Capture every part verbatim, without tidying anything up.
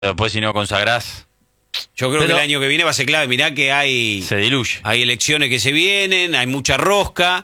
Después si no consagrás... Yo creo Pero, que el año que viene va a ser clave. Mirá que hay... Se diluye. Hay elecciones que se vienen, hay mucha rosca.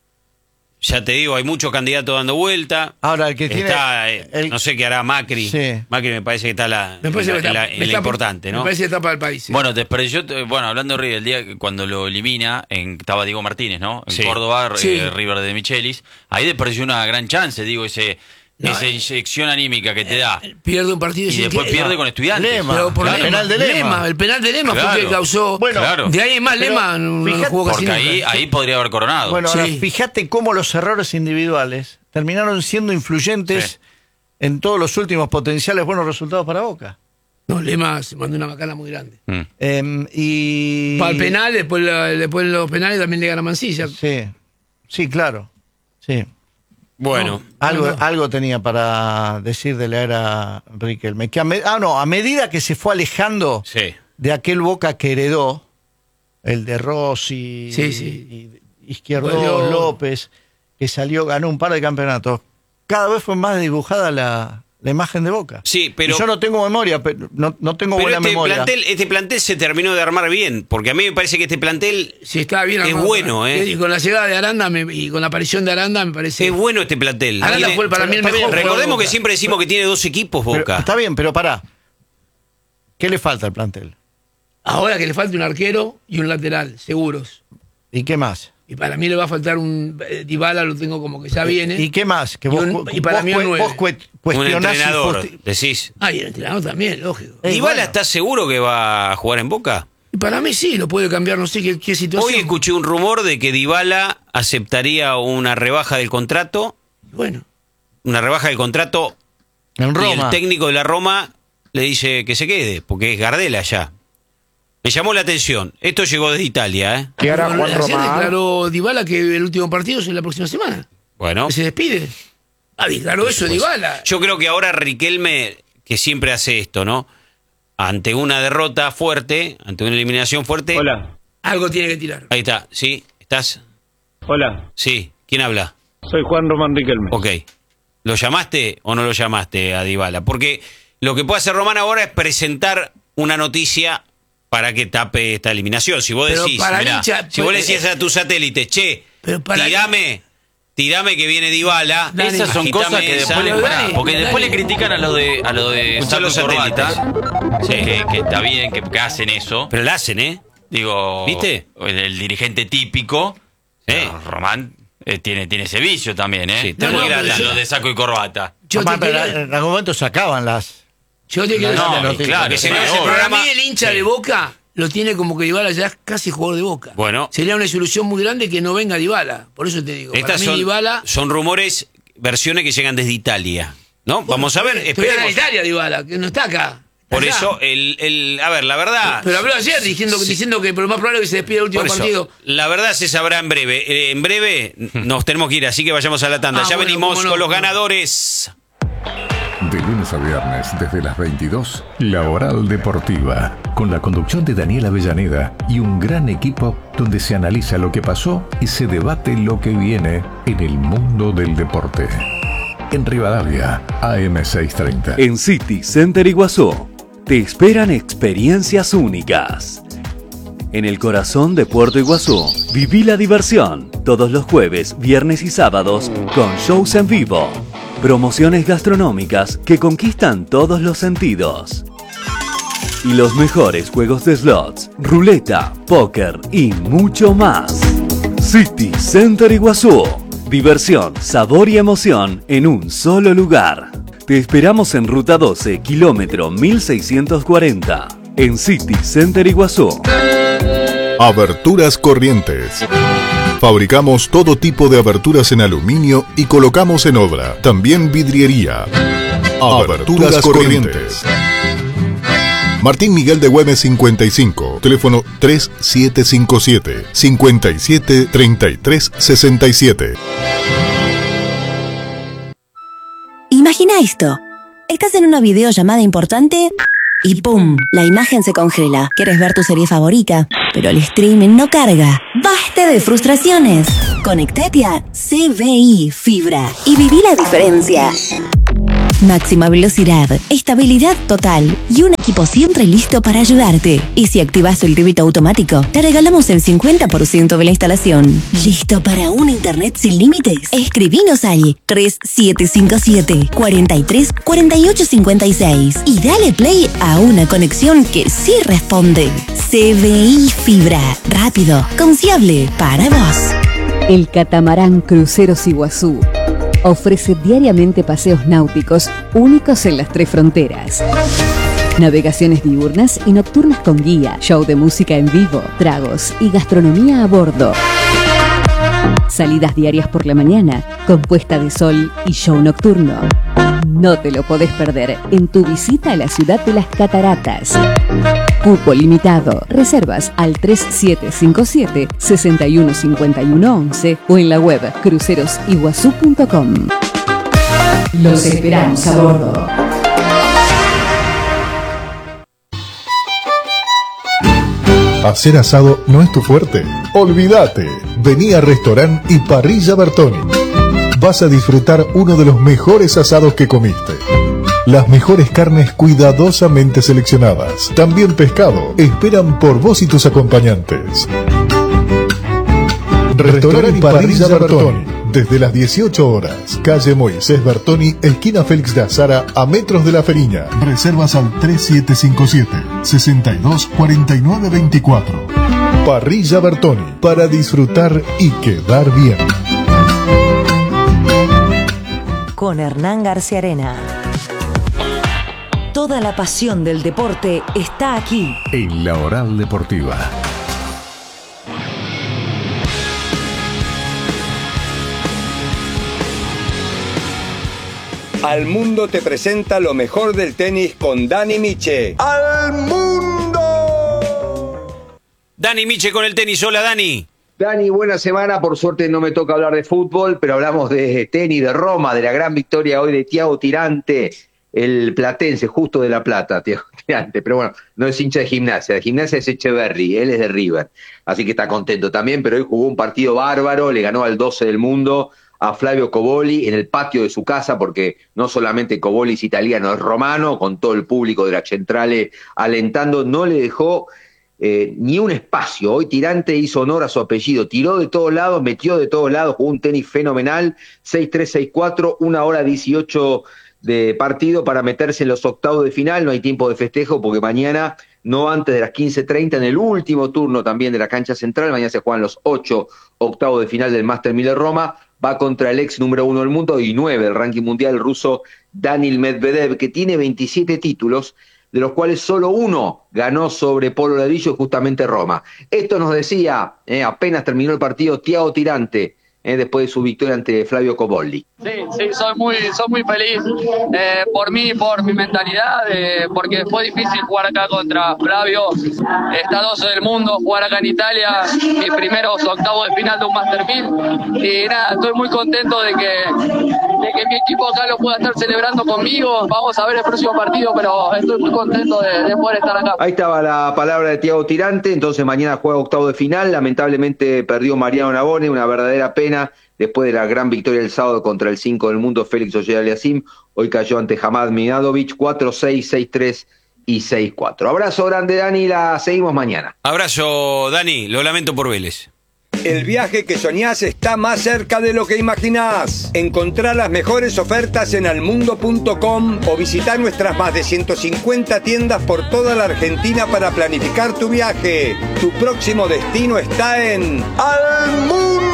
Ya te digo, hay muchos candidatos dando vuelta. Ahora, el que tiene... Está, eh, el- no sé qué hará Macri. Sí. Macri me parece que está la, Me parece la, que está- la- me en la está- importante, ¿no? Me parece que está para el país. sí. Bueno, después yo, bueno, hablando de River, el día que cuando lo elimina, en, estaba Diego Martínez, ¿no? En Sí. Córdoba, Sí. eh, River de Michelis. Ahí desperdició una gran chance, digo, ese No, esa eh, inyección anímica que te da. Pierde un partido Y sin después que- pierde con Estudiantes. Lema. Pero por Claro, Lema, el penal de Lema. El penal de Lema fue Claro. el que causó. Bueno, Claro. De ahí en más, Pero, Lema no, no fíjate- jugó casi Porque nunca. ahí, ahí podría haber coronado. Bueno, ahora Sí. fíjate cómo los errores individuales terminaron siendo influyentes Sí. en todos los últimos potenciales buenos resultados para Boca. No, Lema se mandó una macana muy grande. Mm. Eh, y... Para el penal, después, la- después los penales también le gana Mancilla. Sí, sí, claro. Sí. Bueno, Algo, No, no. algo tenía para decir de la era Riquelme. Que a me- ah, no, a medida que se fue alejando sí. de aquel Boca que heredó, el de Rossi, Sí, sí. y Izquierdo, Bueno. López, que salió, ganó un par de campeonatos, cada vez fue más dibujada la, la imagen de Boca. Sí, pero- Y yo no tengo memoria, pero no, no tengo Pero buena este memoria. plantel, este plantel se terminó de armar bien, porque a mí me parece que este plantel Si está bien Es armado. bueno, ¿eh? Y con la llegada de Aranda me- y con la aparición de Aranda me parece. es bueno este plantel. Aranda Tiene- fue para mí el está bien, mejor. Recordemos jugador de que Boca. siempre decimos que tiene dos equipos Pero- Boca. está bien, pero pará. ¿Qué le falta al plantel? Ahora que le falta un arquero y un lateral, seguros. ¿Y qué más? Y para mí le va a faltar un. eh, Dybala lo tengo como que ya viene. ¿Y qué más? Que Y vos, un- cu- y para vos mí un cue- nueve. vos cue- Un cuestionás entrenador, injusti- decís. Ah, y el entrenador también, lógico. Eh, ¿Dybala bueno. está seguro que va a jugar en Boca? Y para mí sí, lo puede cambiar, no sé qué, qué situación. Hoy escuché un rumor de que Dybala aceptaría una rebaja del contrato, Bueno, una rebaja del contrato, En y el Roma. técnico de la Roma le dice que se quede, porque es Gardela ya. Me llamó la atención. Esto llegó desde Italia, ¿eh? ¿Qué hará bueno, Juan ayer Román? declaró Dybala que el último partido es en la próxima semana. Bueno, Que se despide. Ah, declaró eso Dybala. yo creo que ahora Riquelme, que siempre hace esto, ¿no? Ante una derrota fuerte, ante una eliminación fuerte. Hola, Algo tiene que tirar. Ahí está, ¿sí? ¿Estás? hola, Sí. ¿Quién habla? soy Juan Román Riquelme. Ok. ¿Lo llamaste o no lo llamaste a Dybala? Porque lo que puede hacer Román ahora es presentar una noticia para que tape esta eliminación. Si vos Pero decís, para mirá, hincha- si vos le pues, decís a tus satélites, che, Pero para- tirame, tirame que viene Dybala. Dani, Esas son agitame cosas que esa. después le, Pero pará, Dani, porque Dani. después le critican a lo de a lo de Escuchá saco los y corbata, satélites. que, que está bien que, que hacen eso. Pero la hacen, ¿eh? Digo, ¿Viste? El, el dirigente típico, Sí. eh, Román, eh, tiene, tiene ese vicio también, ¿eh? Sí, está muy grande. Lo de saco y corbata. Yo Tomás, te pero quiero- en algún momento sacaban las... yo te quiero No, decir- no, y claro, que se sí, vea ese obvio. Para programa. mí el hincha Sí. de Boca lo tiene como que Dybala ya es casi jugador de Boca. Bueno. Sería una solución muy grande que no venga Dybala. Por eso te digo. Para Estas mí son, Dybala... son rumores, versiones que llegan desde Italia. ¿No? Vamos a ver, Estoy en esperemos. Italia Dybala, que no está acá. Está Por allá. eso, el, el, a ver, la verdad... Pero habló ayer diciendo, Sí. diciendo que lo más probable es que se despida el último Por eso, partido. la verdad se sabrá en breve. Eh, en breve nos tenemos que ir, así que vayamos a la tanda. Ah, ya bueno, venimos cómo no. con los ganadores. De lunes a viernes, desde las veintidós, La Oral Deportiva, con la conducción de Daniel Avellaneda y un gran equipo donde se analiza lo que pasó y se debate lo que viene en el mundo del deporte. En Rivadavia, A M seiscientos treinta. En City Center Iguazú te esperan experiencias únicas. En el corazón de Puerto Iguazú, viví la diversión todos los jueves, viernes y sábados con shows en vivo, promociones gastronómicas que conquistan todos los sentidos y los mejores juegos de slots, ruleta, póker y mucho más. City Center Iguazú. Diversión, sabor y emoción en un solo lugar. Te esperamos en Ruta doce, kilómetro mil seiscientos cuarenta, en City Center Iguazú. Aberturas Corrientes. Fabricamos todo tipo de aberturas en aluminio y colocamos en obra. También vidriería. Aberturas Corrientes. Martín Miguel de Güemes cincuenta y cinco. Teléfono tres siete cinco siete, cinco siete tres tres seis siete. Imagina esto. Estás en una videollamada importante y ¡pum! La imagen se congela. Quieres ver tu serie favorita, pero el streaming no carga. ¡Basta de frustraciones! Conectate a C B I Fibra y viví la diferencia. máxima velocidad, estabilidad total y un equipo siempre listo para ayudarte. Y si activas el débito automático, te regalamos el cincuenta por ciento de la instalación. ¿Listo para un internet sin límites? Escribinos al tres siete cinco siete, cuatro tres, cuatro ocho cinco seis y dale play a una conexión que sí responde. C B I Fibra. Rápido, confiable, para vos. El catamarán Cruceros Iguazú ofrece diariamente paseos náuticos únicos en las tres fronteras. Navegaciones diurnas y nocturnas con guía, show de música en vivo, tragos y gastronomía a bordo. Salidas diarias por la mañana, con puesta de sol y show nocturno. No te lo podés perder en tu visita a la ciudad de las cataratas. Cupo limitado. Reservas al tres siete cinco siete, seis uno cinco uno once o en la web cruceros iguazú punto com. Los esperamos a bordo. ¿Hacer asado no es tu fuerte? Olvídate. Vení a Restaurant y Parrilla Bertoni. Vas a disfrutar uno de los mejores asados que comiste. Las mejores carnes cuidadosamente seleccionadas. También pescado. Esperan por vos y tus acompañantes. Restaurant y Parrilla Bertoni. Desde las dieciocho horas. Calle Moisés Bertoni, esquina Félix de Azara, a metros de La Feriña. Reservas al tres siete cinco siete, seis dos cuatro nueve dos cuatro. Parrilla Bertoni. Para disfrutar y quedar bien. Con Hernán García Arena. Toda la pasión del deporte está aquí. En la Oral Deportiva. Al Mundo te presenta lo mejor del tenis con Dani Miche. ¡Al Mundo! Dani Miche con el tenis. Hola, Dani. Dani, buena semana. Por suerte no me toca hablar de fútbol, pero hablamos de tenis, de Roma, de la gran victoria hoy de Thiago Tirante, el platense, justo de La Plata, Thiago Tirante. Pero bueno, no es hincha de Gimnasia. De Gimnasia es Echeverry, él es de River. Así que está contento también, pero hoy jugó un partido bárbaro, le ganó al doce del mundo a Flavio Cobolli en el patio de su casa, porque no solamente Cobolli es italiano, es romano, con todo el público de la Centrale alentando, no le dejó eh, ni un espacio. Hoy Tirante hizo honor a su apellido, tiró de todos lados, metió de todos lados, jugó un tenis fenomenal, seis tres, seis cuatro, una hora dieciocho de partido para meterse en los octavos de final. No hay tiempo de festejo porque mañana, no antes de las quince treinta, en el último turno también de la cancha central, mañana se juegan los ocho octavos de final del Master mil de Roma, va contra el ex número uno del mundo y nueve del ranking mundial, el ruso Daniil Medvedev, que tiene veintisiete títulos, de los cuales solo uno ganó sobre Polo Ladrillo, justamente Roma. Esto nos decía, eh, apenas terminó el partido, Thiago Tirante, eh, después de su victoria ante Flavio Cobolli. Sí, sí, soy muy, soy muy feliz eh, por mí, por mi mentalidad, eh, porque fue difícil jugar acá contra Flavio, está doce del mundo, jugar acá en Italia, mis primeros octavos de final de un Master mil, y nada, estoy muy contento de que, de que mi equipo acá lo pueda estar celebrando conmigo. Vamos a ver el próximo partido, pero estoy muy contento de, de poder estar acá. Ahí estaba la palabra de Thiago Tirante. Entonces mañana juega octavo de final, lamentablemente perdió Mariano Navone, una verdadera pena. Después de la gran victoria el sábado contra el cinco del mundo, Félix Auger-Aliassime, hoy cayó ante Hamad Mihadovic, cuatro seis, seis tres y seis cuatro. Abrazo grande, Dani, la seguimos mañana. Abrazo, Dani, lo lamento por Vélez. El viaje que soñás está más cerca de lo que imaginás. Encontrá las mejores ofertas en almundo punto com o visitá nuestras más de ciento cincuenta tiendas por toda la Argentina para planificar tu viaje. Tu próximo destino está en Almundo.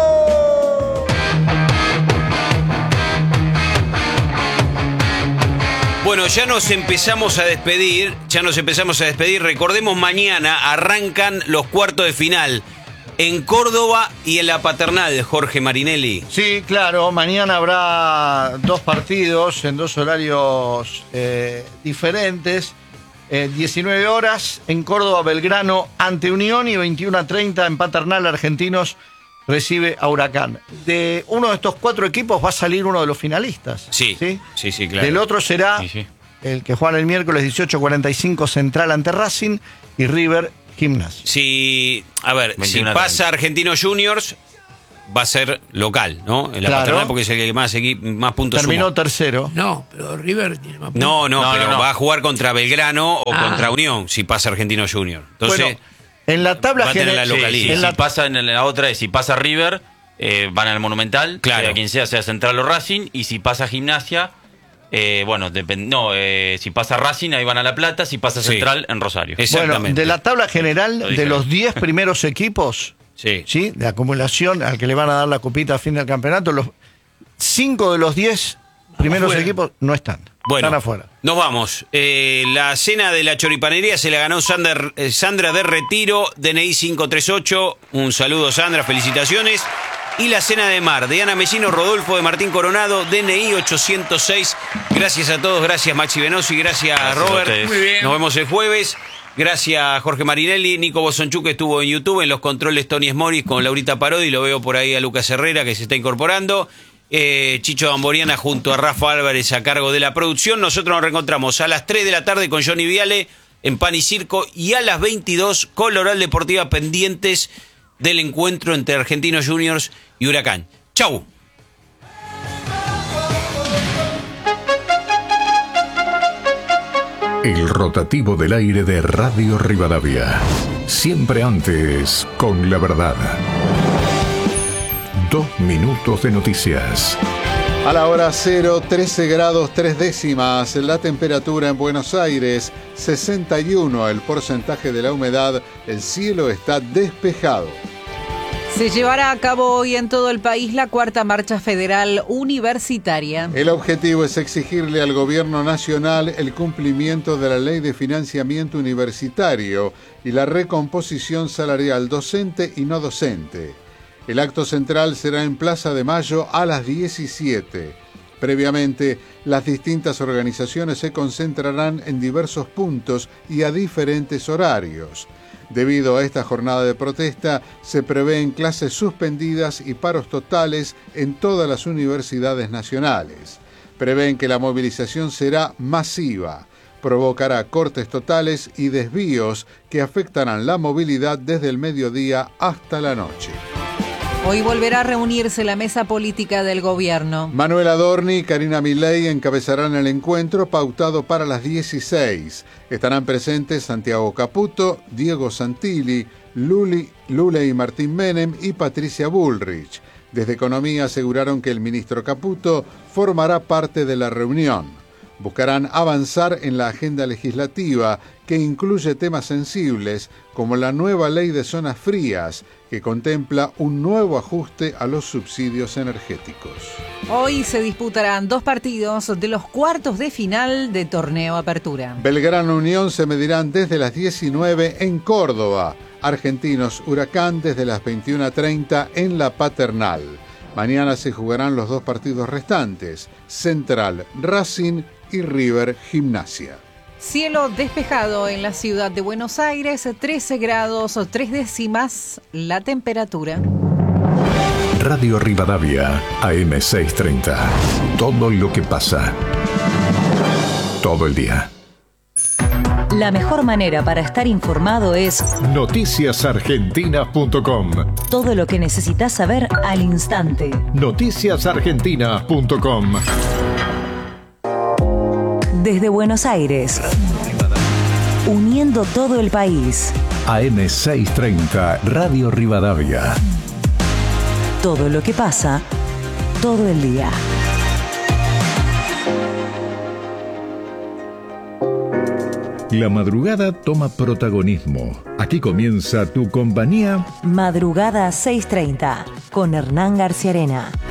Bueno, ya nos empezamos a despedir, ya nos empezamos a despedir. Recordemos, mañana arrancan los cuartos de final en Córdoba y en la Paternal, Jorge Marinelli. Sí, claro, mañana habrá dos partidos en dos horarios eh, diferentes. Eh, diecinueve horas en Córdoba, Belgrano ante Unión, y veintiuno a treinta en Paternal, Argentinos recibe a Huracán. De uno de estos cuatro equipos va a salir uno de los finalistas. Sí, sí, sí, sí, claro. Del otro será sí, sí. el que juega el miércoles dieciocho cuarenta y cinco Central ante Racing y River Gimnasia. Si, a ver, si pasa Argentinos Juniors, va a ser local, ¿no? En la Claro. Paternal, porque es el que más, equi- más puntos Terminó sumó. tercero. No, pero River tiene más puntos. No, no, No, pero no, no. va a jugar contra Belgrano o Ah. contra Unión si pasa Argentino Junior. Entonces, Bueno, en la tabla va a tener general. la Sí, localía. sí, En si la- pasa en la otra es si pasa River, eh, van al Monumental, Claro. sea quien sea, sea Central o Racing, y si pasa Gimnasia, eh, bueno, depende, no, eh, si pasa Racing, ahí van a La Plata, si pasa Sí. Central, en Rosario. Exactamente. Bueno, de la tabla general, Lo de dije los bien. diez primeros equipos, Sí. ¿sí? De acumulación al que le van a dar la copita a fin del campeonato, los cinco de los diez primeros afuera. equipos no están. Bueno, Están afuera. nos vamos. Eh, la cena de la choripanería se la ganó Sandra, eh, Sandra de Retiro, D N I cinco tres ocho. Un saludo, Sandra, felicitaciones. Y la cena de mar de Ana Mellino, Rodolfo de Martín Coronado, D N I ochocientos seis. Gracias a todos, gracias Maxi Venosi, gracias, Gracias a Robert. ustedes. Muy bien. Nos vemos el jueves. Gracias Jorge Marinelli, Nico Bosonchuk que estuvo en YouTube, en los controles Tony Smoris con Laurita Parodi, lo veo por ahí a Lucas Herrera que se está incorporando. Eh, Chicho Gamboriana junto a Rafa Álvarez a cargo de la producción. Nosotros nos reencontramos a las tres de la tarde con Johnny Viale en Pan y Circo y a las veintidós con la Oral Deportiva pendientes del encuentro entre Argentinos Juniors y Huracán. ¡Chau! El rotativo del aire de Radio Rivadavia. Siempre antes, con la verdad. Dos minutos de noticias. A la hora cero, trece grados tres décimas, la temperatura en Buenos Aires, sesenta y uno el porcentaje de la humedad, el cielo está despejado. Se llevará a cabo hoy en todo el país la cuarta marcha federal universitaria. El objetivo es exigirle al gobierno nacional el cumplimiento de la ley de financiamiento universitario y la recomposición salarial docente y no docente. El acto central será en Plaza de Mayo a las diecisiete. Previamente, las distintas organizaciones se concentrarán en diversos puntos y a diferentes horarios. Debido a esta jornada de protesta, se prevén clases suspendidas y paros totales en todas las universidades nacionales. Prevén que la movilización será masiva. Provocará cortes totales y desvíos que afectarán la movilidad desde el mediodía hasta la noche. Hoy volverá a reunirse la mesa política del gobierno. Manuel Adorni y Karina Milei encabezarán el encuentro pautado para las dieciséis. Estarán presentes Santiago Caputo, Diego Santilli, Luli, Lule y Martín Menem y Patricia Bullrich. Desde Economía aseguraron que el ministro Caputo formará parte de la reunión. Buscarán avanzar en la agenda legislativa que incluye temas sensibles como la nueva ley de zonas frías que contempla un nuevo ajuste a los subsidios energéticos. Hoy se disputarán dos partidos de los cuartos de final de Torneo Apertura. Belgrano Unión se medirán desde las diecinueve en Córdoba. Argentinos Huracán desde las veintiuna treinta en La Paternal. Mañana se jugarán los dos partidos restantes, Central Racing y River Gimnasia. Cielo despejado en la ciudad de Buenos Aires, trece grados tres décimas la temperatura. Radio Rivadavia, A M seiscientos treinta. Todo lo que pasa. Todo el día. La mejor manera para estar informado es noticias argentinas punto com. todo lo que necesitas saber al instante. noticias argentinas punto com. Desde Buenos Aires, uniendo todo el país. A M seiscientos treinta, Radio Rivadavia. Todo lo que pasa, todo el día. La madrugada toma protagonismo. Aquí comienza tu compañía. Madrugada seiscientos treinta, con Hernán García Arena.